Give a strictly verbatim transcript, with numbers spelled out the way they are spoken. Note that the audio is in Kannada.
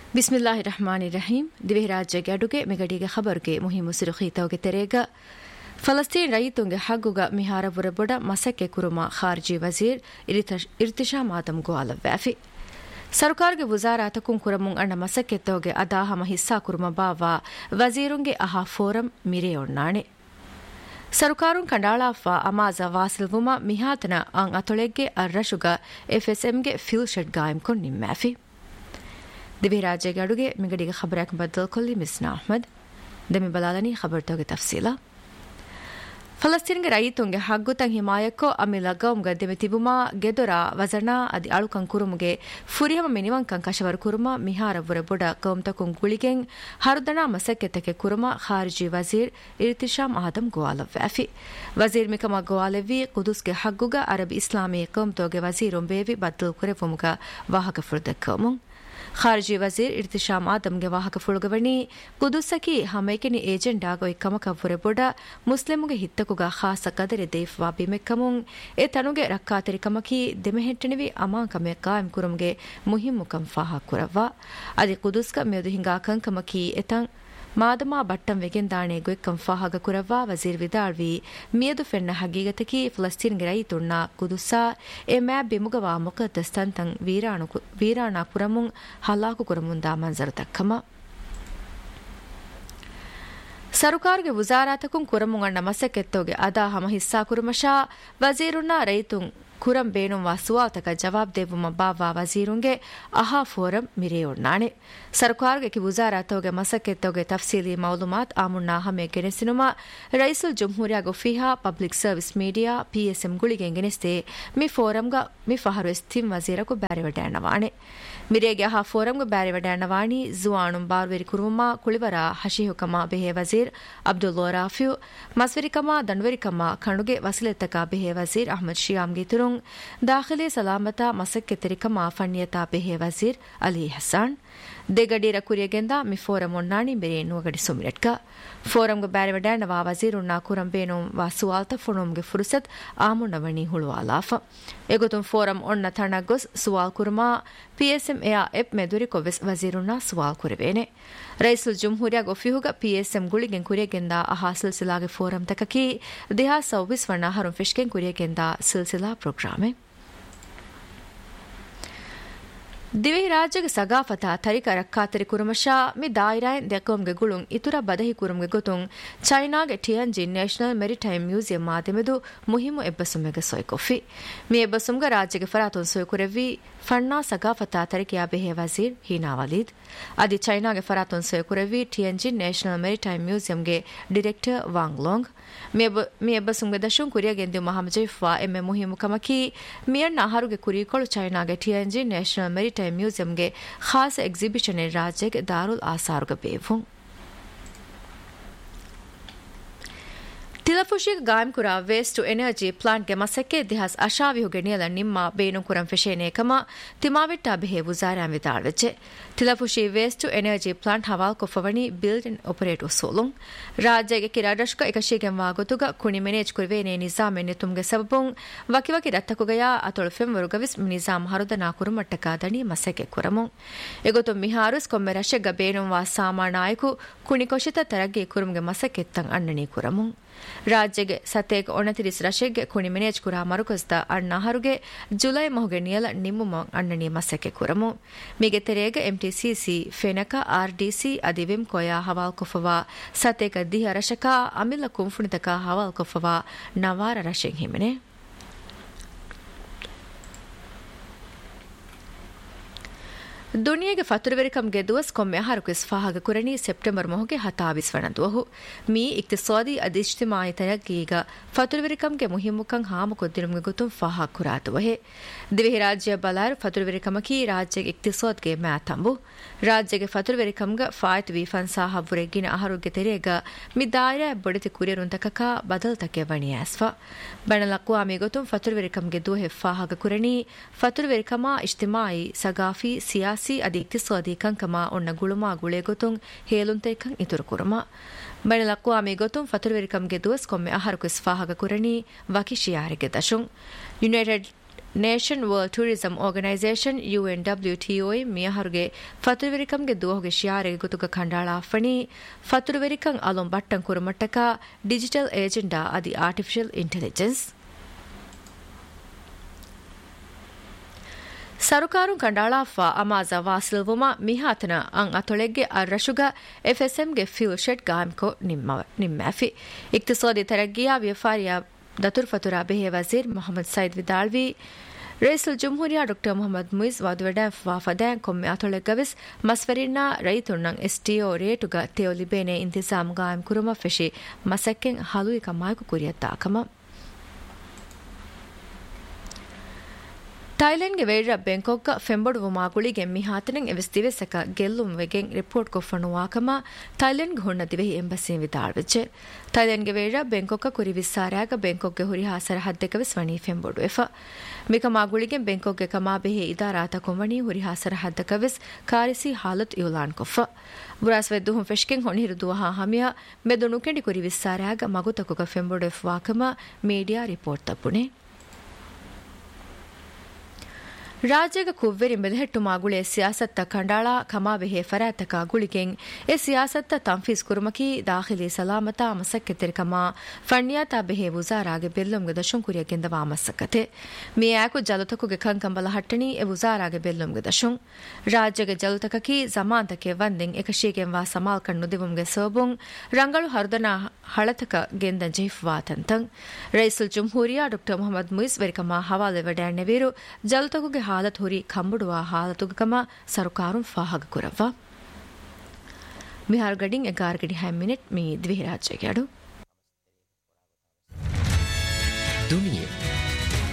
ಬಿಸ್ಮಿಲ್ಲಾಹಿರ್ ರಹಮಾನಿರ್ ರಹೀಂ ದಿವೆ ರಾಜ್ಯಗೆ ಅಡುಗೆ ಮೆಗಡಿಗೆ ಖಬರ್ಗೆ ಮುಹಿಮು ಸಿರುಖೀತವಗೆ ತೆರೆಗ ಫಲಸ್ತೀನ್ ರೈತುಂಗೆ ಹಗ್ಗುಗ ಮಿಹಾರವುರ ಬೊಡ ಮಸಕ್ಕೆ ಕುರುಮ ಖಾರ್ಜಿ ವಜೀರ್ ಇರ್ತಿಶಾಮ್ ಆದಮ್ ಗೋಅಲವ್ಯಾಫಿ ಸರ್ಕಾರಗೆ ವಜಾರಾತಕುಂ ಕುರಮುಂ ಅಣ್ಣ ಮಸಕ್ಕೆತ್ತವಗೆ ಅದಾಹಮ ಹಿಸ್ಸಾ ಕುರುಮ ಬಾವಾ ವಜೀರುಂಗೆ ಅಹಾ ಫೋರಂ ಮಿರೆಯೊಣ್ಣಾಣೆ ಸರ್ಕಾರುಂ ಕಂಡಾಳಾಫಾ ಅಮಾಜ ವಾಸಿಲ್ವುಮ ಮಿಹಾತನ ಅಂ ಅತೊಳೆಗ್ಗೆ ಅರ್ರಶುಗ ಎಫ್ಎಸ್ಎಂಗೆ ಫ್ಯೂಲ್ ಶೆಡ್ ಗಾಯಂ ಕೊಂಡ್ ನಿಮ್ಮಾಫಿ ದಿವೆ ರಾಜ್ಯಗೆ ಅಡುಗೆ ಮಿಗಡಿಗೆ ಖಬರಾಕ್ ಬದ್ದಲ್ ಕೊಲ್ಲಿ ಮಿಸ್ನಾ ಅಹ್ಮದ್ ದಮಿ ಬಲಾಲನಿ ಖಬರ್ ತೋಗೆ ತಫ್ಸೀಲಾ ಫಲಸ್ತೀನ್ಗೆ ರೈತುಂಗೆ ಹಗ್ಗುತಂ ಹಿಮಾಯಕ್ಕೋ ಅಮಿಲ ಗೌಮ್ಗ ದೆಮೆ ತಿಬುಮಾ ಗೆದೊರ ವಜನಾ ಅದಿ ಅಳುಕಂ ಕುರುಮುಗೆ ಫುರಿಹಮ ಮಿನಿವಂಕಂ ಕಶವರ ಕುರುಮ ಮಿಹಾರವುರ ಬೊಡ ಗೌಮ್ತಕುಂ ಗುಳಿಗೆಂ ಹರುದನಾ ಮಸಕ್ಕೆತಕೆ ಕುರುಮ ಖಾರಿಜಿ ವಜೀರ್ ಇರ್ತಿಶಾಮ್ ಆದಮ್ ಗೋಅಲವ್ಯಾಫಿ ವಜೀರ್ ಮಿಕಮ ಗೋಅಲವ್ವಿ ಕುದುಸ್ಗೆ ಹಗ್ಗುಗ ಅರಬಿ ಇಸ್ಲಾಮಿ ಗೌಮ್ತೋಗೆ ವಜೀರುಂ ಬೇವಿ ಬದ್ದಲ್ ಕುರೆಫುಮುಗ ವಾಹಕ ಫುರ್ದಕ್ಕಮುಂ ಖಾರಿಜಿ ವಜೀರ್ ಇರ್ತಿಶಾಮ್ ಆದಮ್ಗೆ ವಾಹಕ ಫುಳುಗವಣಿ ಕುದುಸಕಿ ಹಮೈಕೆನಿ ಏಜೆಂಡಾಗ ಒಯ್ಕಮಕವ್ವುರೆ ಬೊಡ ಮುಸ್ಲಿಮುಗೆ ಹಿತ್ತಕುಗ ಖಾಸ ಕದರಿ ದೇಫ್ವಾ ಬಿಮೆಕ್ಕಮುಂ ಎ ತನುಗೆ ರಕ್ಕಾತರಿಕಮಕಿ ದೆಮೆಹೆಟ್ಟಣಿವಿ ಅಮಾಂಕಮೆ ಕಾಯಂ ಕುರುಮ್ಗೆ ಮುಹಿಮ್ಮುಕಂ ಫಾಹ ಕುರವ್ವ ಅದಿ ಕುದುಸ್ಕ ಮೆದು ಹಿಂಗಾ ಕಂಕಮಕಿ ಎತಂ ಮಾದಮಾ ಬಟ್ಟಂ ವೆಗೆಂದಾಣೆ ಗೊಯ್ಕಂ ಫಾಹಗ ಕುರವ್ವ ವಜೀರ್ ವಿದಾಳ್ವಿ ಮಿಯದು ಫೆನ್ನ ಹಗೀಗತಕಿ ಫಲಸ್ತೀನ್ಗೆ ರೈತುಣ್ಣ ಕುದುಸಾ ಎ ಮ್ಯಾಬ್ ಬಿಮುಗವಾ ಮುಕದ್ದಸ್ತಂತಂ ವೀರಾಣು ವೀರಾಣಾ ಕುರಮುಂ ಹಲಾಕು ಕುರಮುಂದಾ ಮಂಜರು ತಕ್ಕಮ ಸರ್ಕಾರಗೆ ವಜಾರಾತಕುಂ ಕುರಮುಂ ಅಣ್ಣ ಮಸಕ್ಕೆತ್ತೋಗೆ ಅದಾ ಹಮ ಹಿಸ್ಸಾ ಕುರುಮಶಾ ವಜೀರುಣ್ಣ ರೈತುಂ ಕುರಂ ಬೇಣುವ ಸುವಾತಕ ಜವಾಬ್ ದೇವುಮ ಬಾವಾ ವಜೀರುಂಗೆ ಅಹಾ ಫೋರಂ ಮಿರೆಯೊಣ್ಣಾಣೆ ಸರ್ಕಾರಗೆ ಕಿ ವಜಾರಾತೋಗೆ ಮಸಕ್ಕೆತ್ತೋಗೆ ತಫ್ಸೀಲಿ ಮೌಲುಮಾತ್ ಆಮುಣ್ಣಾ ಹಮೆ ಗೆನೆಸಿನುಮ ರೈಸುಲ್ ಜುಮ್ಹೂರಿಯಾ ಗುಫಿಹಾ ಪಬ್ಲಿಕ್ ಸರ್ವಿಸ್ ಮೀಡಿಯಾ ಪಿಎಸ್ಎಂ ಗುಳಿಗೆ ಗೆನೆಸ್ತೆ ಮಿ ಫೋರಂಗ ಮಿ ಫಹರು ಎಸ್ತಿಂ ವಜೀರಕು ಬ್ಯಾರಿವಡ್ಯಾಣವಾಣೆ ಮಿರೆಗೆ ಅಹಾ ಫೋರಂಗು ಬ್ಯಾರಿವಡ್ಯಾಣವಾಣಿ ಜುವಾಣುಂ ಬಾರ್ವೆರಿ ಕುರುಮ ಕುಳಿವರ ಹಶಿಹುಕಮ ಬೆಹೆ ವಜೀರ್ ಅಬ್ದುಲ್ಲಾ ರಾಫಿಯು ಮಸ್ವೆರಿಕಮ ದಂಡ್ವೆರಿಕಮ ಕಣುಗೆ ವಸಿಲೆತ್ತಕ ಬೆಹೆ ವಜೀರ್ ಅಹಮದ್ ಶಿಯಾಮ್ ಗಿತುರುಂ ದಾಖಲೆ ಸಲಾಮತ ಮಸಕ್ಕೆ ತೆರಿಕಮ ಫಣ್ಯತಾ ಬೆಹೆ ವಜೀರ್ ಅಲಿ ಹಸಾನ್ ದೆಗಡೀರ ಕುರಿಯಗೆಂದ ಮಿ ಫೋರಂ ಒಣ್ಣಾಣಿ ಬೆರೆ ನುವಗಡಿ ಸುಮಿರೆಟ್ಕ ಫೋರಂಗು ಬ್ಯಾರಿವಡ್ಯಾಣವಾ ವಜೀರುಣ್ಣಾ ಕುರಂ ಬೇಣುಂ ವಾ ಸುವಾಲ್ತ ಫುಣುಂಗೆ ಫುರುಸತ್ ಆಮುಣ್ಣವಣಿ ಹುಳುವಾಲಾಫ ಎಗುತುಂ ಫೋರಂ ಒಣ್ಣ ತಣಗ್ಗೊಸ್ ಸುವಾಲ್ ಕುರುಮಾ ಪಿಎಸ್ಎಂ ಎಯ ಎಪ್ ಮೆದುರಿಕೊವೆಸ್ ವಜೀರುಣ್ಣಾ ಸುವಾಲ್ ಕುರಿವೇನೆ ರೈಸುಲ್ ಜುಮ್ಹೂರಿಯಾ ಗೊಫಿಹುಗ ಪಿಎಸ್ಎಂ ಗುಳಿಗೆಂ ಕುರಿಯಗೆಂದ ಅಹಾ ಸಿಲ್ಸಿಲಾಗೆ ಫೋರಂ ತಕಕಿ ದಿಹಾ ಸೌವಿಸ್ ವಣ್ಣ ಹರುಂ ಫಿಶ್ಗೆಂ ಕುರಿಯಗೆಂದ ಸಿಲ್ಸಿಲಾ ಪ್ರೋಗ್ರಾಮೆ ದಿವೆ ರಾಜ್ಯಗೆ ಸಗಾಫತಾ ತರಿಕ ರಕ್ಕಾತರಿ ಕುರುಮಶಾ ಮಿ ದಾಯಿರಾಯನ್ ದೆಕೊಮ್ಗೆ ಗುಳುಂ ಇತುರ ಬದಹಿ ಕುರುಮ್ಗೆ ಗೊತುಂ ಚೈನಾಗೆ ಟಿಯನ್ಜಿನ್ ನ್ಯಾಷನಲ್ ಮೆರಿಟೈಮ್ ಮ್ಯೂಸಿಯಂ ಮಾದೆಮೆದು ಮುಹಿಮು ಎಬ್ಬಸುಮೆಗೆ ಸೊಯ್ಕೊಫಿ ಮಿ ಎಬ್ಬಸುಮ್ಗ ರಾಜ್ಯಗೆ ಫರಾತೊನ್ ಸೊಯ್ಕುರೆವ್ವಿ ಫಣ್ಣಾ ಸಗಾಫತಾ ತರಿಕೆಯ ಬೆಹೆ ವಜೀರ್ ಹೀನಾ ವಲೀದ್ ಅದಿ ಚೈನಾಗೆ ಫರಾತೊನ್ ಸೊಯ್ಕುರೆವ್ವಿ ಟಿಯನ್ಜಿನ್ national maritime ಮ್ಯೂಸಿಯಂಗೆ director Wang Long ಮಿ ಎಬ್ಬಸುಮ್ಗೆ ದಶುಂ ಕುರಿಯಗೆಂದು ಮಹಮಜೈಫ್ವಾ ಎಮ್ಮೆ ಮುಹಿಮು ಕಮಕಿ ಮಿಯಣ್ಣ ಆಹಾರುಗೆ ಕುರಿಕೊಳು ಚೈನಾಗೆ ಟಿಯನ್ಜಿನ್ ನ್ಯಾಷನಲ್ ಮೆರಿಟೈಮ್ ಮ್ಯೂಸಿಯಂಗೆ ಖಾಸ ಎಕ್ಸಿಬಿಷನ್ ರಾಜ್ಯಗೆ ದಾರುಲ್ ಆಸಾರುಗ ಬೇವು ತಿಲಫುಶಿಗೆ ಗಾಯಂ ಕುರ ವೇಸ್ಟ್ ಟು ಎನರ್ಜಿ ಪ್ಲಾಂಟ್ಗೆ ಮಸಕ್ಕೆ ಇತಿಹಾಸ ಅಶಾವಿಹುಗೆ ನಿಯಲ ನಿಮ್ಮ ಬೇನು ಕುರಂ ಫೆಶೇನೇಕಮ ತಿಮಾವಿಟ್ಟ ಬೆಹೆ ವುಜಾರ್ಯಾಂ ವಿತಾಳ್ವೆಚ್ಚೆ ತಿಲಫುಶಿ waste to energy plant ಹವಾಲ್ ಕೊಫವಣಿ build and operate ಸೋಲುಂ ರಾಜ್ಯಗೆ ಕಿರಾಡಶ್ಕ එකශීගෙන් වාගොතුග කුණි මෙනේජ් කුරවේනේ නිසාමෙන් නිතුම්ගේ සබබුන් වකිවකි රත්තකුගයා අතොල් ෆෙම්වරුගවිස් නිසාම් හරුදනා කුරුමට්ටකා දණී මසෙකෙ කුරමුන් එගොතු මිහාරුස් කොම්මෙ රශෙග්ග බේනුම් වා සාමානායකු කුණි කොෂිත තරග්ගේ කුරුම්ගේ මසෙකෙත්තන් අන්නනී කුරමුන් ರಾಜ್ಯಗೆ ಸತೇಗ ಒಣತಿರಿಸ್ ರಶೆಗೆ ಕುಣಿ ಮೆನೇಜ್ ಕುರಾ ಮರುಕಸ್ದ ಅಣ್ಣಾಹರುಗೆ ಜುಲೈ ಮಹುಗೆ ನಿಯಲ ನಿಮ್ಮುಮ ಅಣ್ಣನಿ ಮಸಕ್ಕೆ ಕುರಮು ಮಿಗೆ ತೆರೆಗೆ ಎಂಟಿಸಿಸಿ ಫೆನಕ ಆರ್ಡಿಸಿ ಅದಿವೆಂ ಕೊಯಾ ಹವಾಲ್ ಕೊಫವಾ ಸತೇಗ ದಿಹ ರಶಕ ಅಮಿಲ ಕುಂಫುಣಿತಕ ಹವಾಲ್ ಕೊಫವಾ ನವಾರ ರಶೆಗ್ ಹಿಮೆನೆ ದುನಿಯೆಗೆ ಫತುರುವೆರಿಕಂಗೆ ದುವಸ್ ಕೊಮ್ಮೆ ಹರುಕು ಇಸ್ಫಾಹಗ ಕುರಣಿ ಸೆಪ್ಟೆಂಬರ್ ಮೊಹಗೆ ಹತಾವಿಸ್ ವಣದುವಹು ಮೀ ಇಕ್ತಿಸಾದಿ ಅದಿಜ್ತಿಮಾಯಿ ತಯಗೀಗ ಫತುರುವೆರಿಕಂಗೆ ಮುಹಿಮ್ಮುಕಂ ಹಾಮು ಕೊದ್ದಿನುಮ್ಗೆ ಗುತುಂ ಫಾಹ ಕುರಾತುವಹೆ ದಿವೆ ರಾಜ್ಯ ಬಲಾರ್ ಫತುರುವೆರಿಕಮಕಿ ರಾಜ್ಯಗೆ ಇಕ್ತಿಸಾದ್ಗೆ ಮ್ಯಾತಂಬು ರಾಜ್ಯಗೆ ಫತುರುವೆರಿಕಂಗ ಫಾಯ್ತ್ ವಿ ಫನ್ಸಾಹ ಬುರೆಗಿನ ಅಹರುಗೆ ತೆರೆಗ ಮಿ ದಾಯರ ಬೊಡಿತಿ ಕುರಿಯರುಂತಕಕ ಬದಲ್ತಕ್ಕೆ ವಣಿಯಾಸ್ವ ಬಣಲಕ್ವಾಮಿ ಗುತುಂ ಫತುರುವೆರಿಕಂಗೆ ದುವಹೆ ಫಾಹಗ ಕುರಣಿ ಫತುರುವೆರಿಕಮ ಇಜ್ತಿಮಾಯಿ ಸಗಾಫಿ ಸಿಯಾ ಅದಿ ಇಕ್ತಿಸಾದಿ ಕಂಕಮ ಒಣ್ಣ ಗುಳುಮಾ ಗುಳೆ ಗೊತುಂ ಹೇಲುಂತೈಕಂ ಇತುರು ಕುರುಮ ಬಣಲಕ್ವಾಮಿ ಗೊತುಂ ಫತುರುವೆರಿಕಂಗೆ ದುವಸ್ ಕೊಮ್ಮೆ ಅಹರುಕು ಇಸ್ಫಾಹಗ ಕುರಣಿ ವಕಿಶಿಯಾರಿಗೆ ದಶುಂ United nation world tourism organisation U N W T O ಮಿಯಹರುಗೆ ಫತುರುವೆರಿಕಂಗೆ ದುವಹುಗೆ ಶಿಯಾರೆಗೆ ಗುತುಗ ಖಂಡಾಳಾಫಣಿ ಫತುರುವೆರಿಕಂ ಅಲೊಂ ಬಟ್ಟಂ ಕುರುಮಟ್ಟಕ digital ಏಜೆಂಡಾ ಅದಿ ಆರ್ಟಿಫಿಷಿಯಲ್ ಇಂಟೆಲಿಜೆನ್ಸ್ ಸರುಕಾರು ಕಂಡಾಳಾಫಾ ಅಮಾಜ ವಾಸಿಲ್ವುಮ ಮಿಹಾತನ ಅಂ ಅತೊಳೆಗ್ಗೆ ಅರ್ರಶುಗ ಎಫ್ಎಸ್ಎಂಗೆ ಫ್ಯೂಲ್ ಶೆಡ್ ಗಾಮ್ಕೊ ನಿಮ್ಮಾಫಿ ಇಕ್ತಿಸಾದಿ ತರಗ್ಗಿಯಾ ವ್ಯಾಪಾರಿಯ ದತುರ್ ಫತುರಾ ಬೆಹೆ ವಜೀರ್ Mohammed Said ವಿದಾಳ್ವಿ ರೈಸುಲ್ ಜುಮ್ಹೂರಿಯಾ doctor Mohammed ಮುಯಿಸ್ ವಾದುವೆಡ ವಾಫದಾನ್ ಕೊಮ್ಮೆ ಅತೊಳೆಗ್ಗವಿಸ್ ಮಸ್ವರಿನ್ನಾ ರೈತುನ್ನಂ STO ರೇಟುಗ ತೆಯೋಲಿಬೇನೆ ಇಂತಿಜಾಮ್ ಗಾಮ್ ಕುರುಮ ಫೆಶಿ ಮಸಕ್ಕೆನ್ ಹಲುಯಿ ಕಮಾಯಕು ಕುರಿಯತ್ತಾಕಮ ಥೈಲೆಂಡ್ಗೆ ವೇರ ಬೆಂಕಾಕ್ ಫೆಂಬಡುವ ಮಾಗುಳಿಗೆ ಮಿಹಾತನೆಂ ಎವೆಸ್ತಿವೆಸಕ ಗೆಲ್ಲುಂ ವೆಗೆಂ report ಕೊಫಣುವಾಕಮ ಥೈಲೆಂಡ್ಗೆ ಹುಣ್ಣ ದಿವೆಹಿ ಎಂಬಸಿನ್ ವಿದಾಳ್ವೆಚ್ಚೆ ಥೈಲೆಂಡ್ಗೆ ವೇರ ಬೆಂಕಾಕ್ ಕುರಿ ವಿಸ್ಸಾರಾಗ ಬೆಂಕಾಕ್ಗೆ ಹುರಿ ಹಾಸರ ಹದ್ದೆಕ ವಿಸ್ವಣಿ ಫೆಂಬಡು ಎಫ ಮಿಕ ಮಾಗುಳಿಗೆ ಬೆಂಕಾಕ್ಗೆ ಕಮಾ ಬೆಹೆ ಇದಾರಾತ ಕೊಂವಣಿ ಹುರಿ ಹಾಸರ ಹದ್ದಕ ವಿಸ್ ಕಾರಿಸಿ ಹಾಲತ್ ಯುಲಾನ್ ಕೊಫ ಬುರಾಸ್ವೆ ದುಹುಂ ಫೆಶ್ಕೆಂ ಹೊಣಿರು ದುವಹಾ ಹಮಿಯ ಮೆದುನು ಕೆಂಡಿ ಕುರಿ ವಿಸ್ಸಾರಾಗ ಮಗುತಕುಗ ಫೆಂಬಡು F ವಾಕಮ media report ತಪ್ಪುಣೆ ರಾಜ್ಯಗ ಕುವ್ವೆರಿ ಮೆದೆಹೆಟ್ಟು ಮಾಗುಳೆ ಸಿಯಾಸತ್ತ ಕಂಡಾಳ ಕಮಾಬೆಹೆ ಫರಾತಕ ಗುಳಿಗೆಂ A ಸಿಯಾಸತ್ತ ತಂಫೀಸ್ ಕುರುಮಕಿ ದಾಖಿಲಿ ಸಲಾಮತ ಮಸಕ್ಕೆತೆರಿ comma ಫಣ್ಯಾತ ಬೆಹೆ ವುಜಾರಾಗೆ ಬೆಲ್ಲಂಗೆ ದಶುಂಕುರಿಯ ಗೆಂದವಾ ಮಸಕ್ಕತೆ ಮಿಯಾಕು ಜಲತಕುಗೆ ಕಂಕಂಬಲ ಹಟ್ಟಣಿ A ವುಜಾರಾಗೆ ಬೆಲ್ಲಂಗೆ ದಶುಂ ರಾಜ್ಯಗ ಜಲತಕಕಿ ಜಮಾಂತಕೆ ವಂದೆಂ ಎಕಶಿಗೆಂ ವಾ ಸಮಾಲ್ ಕಣ್ಣು ದಿವಂಗೆ ಸೋಬುಂ ರಂಗಳು ಹರ್ದನ ಹಳತಕ ಗೆಂದ ಜೈಫ್ವಾತಂತಂ ರೈಸುಲ್ ಜುಮ್ಹೂರಿಯಾ ಡಾಕ್ಟರ್ ಮೊಹಮ್ಮದ್ ಮುಯಿಸ್ ವೆರಿಕಮಾ ಹವಾಲೆ ವಡ್ಯಾಣ್ಣೆವೀರು ಜಲತಕುಗೆ ಹಾಲತ್ ಹುರಿ ಕಂಬುಡುವ ಹಾಲತುಗಕಮ ಸರುಕಾರುಂ ಫಾಹಗ ಕುರವ ಮಿಹಾರ್ ಗಡಿಂಗ್ ಎಗಾರ್ ಗಡಿ ಹ್ಯಾಮ್ ಮಿನಿಟ್ ಮೀ ದ್ವಿರಾಜ್ಯಗಾಡು ದುನಿಯೆ